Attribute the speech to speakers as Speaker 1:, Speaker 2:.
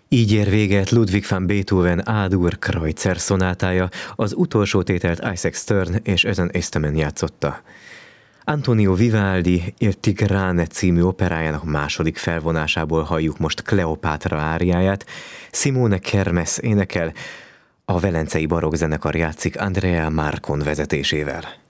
Speaker 1: Így ér véget Ludwig van Beethoven A-dur Kreutzer szonátája, az utolsó tételt Isaac Stern és Ethan Eastman játszotta. Antonio Vivaldi Il Tigrane című operájának második felvonásából halljuk most Kleopátra áriáját, Simone Kermes énekel, a Velencei Barokkzenekar játszik Andrea Marcon vezetésével.